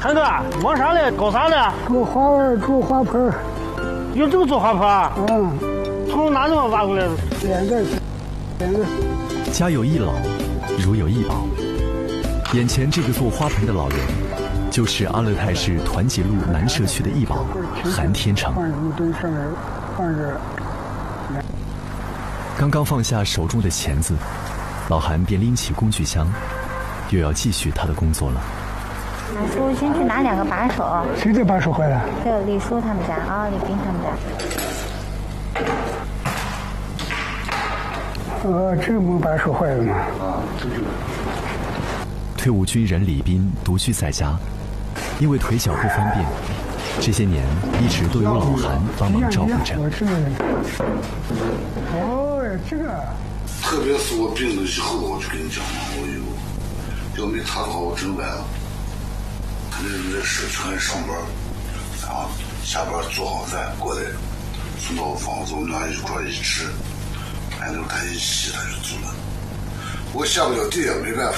韩哥，忙啥嘞？搞啥嘞？ 种花儿，种花盆儿。 用这个做花盆啊？从哪地方挖过来的？ 两个。 家有一老，如有一宝。眼前这个做花盆的老人，就是阿勒泰市团结路南社区的一宝韩天成。刚刚放下手中的钳子，老韩便拎起工具箱，又要继续他的工作了。 李叔先去拿2个把手。 谁的把手坏了？ 就李叔他们家啊，李斌他们家。 这门把手坏了吗？ 退伍军人李斌独居在家，因为腿脚不方便，这些年一直都由老韩帮忙照顾着。 这个。 特别是我病了以后，我就跟你讲嘛，要没他的话，我真完了。他那在社区还上班，然后下班做好饭过来，送到我房子，我们俩一块一吃，然后他一洗他就走了。我下不了地也没办法。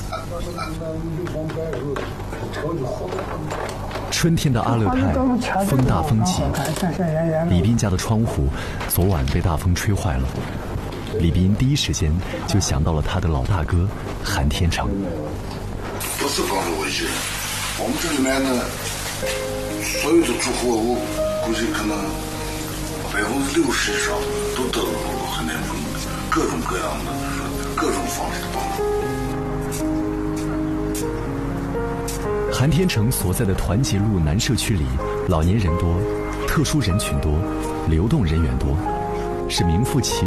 春天的阿勒泰风大风急，李斌家的窗户昨晚被大风吹坏了。李斌第一时间就想到了他的老大哥韩天成。 不是光是我一个人，我们这里面呢，所有的住户，我估计可能60%以上都得到了韩天成各种各样的、各种方式的帮助。 韩天成所在的团结路南社区里，老年人多，特殊人群多，流动人员多，是名副其